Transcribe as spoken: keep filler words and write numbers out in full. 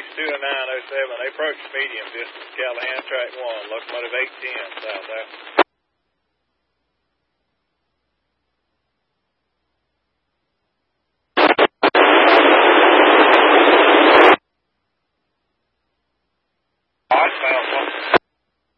two oh nine oh seven. They approach medium distance, Callahan, track one, locomotive eight ten, south out. I found one.